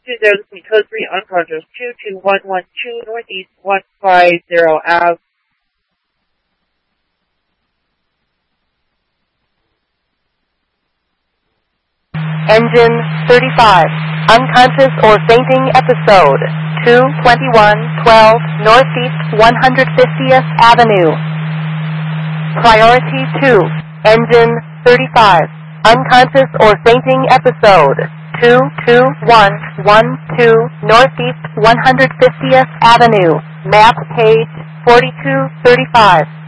2000 code 3 unconscious 22112 Northeast 150 Ave. Engine 35, unconscious or fainting episode, 22112 Northeast 150th Avenue. Priority 2, engine 35, unconscious or fainting episode, 22112 Northeast 150th Avenue. Map page 4235.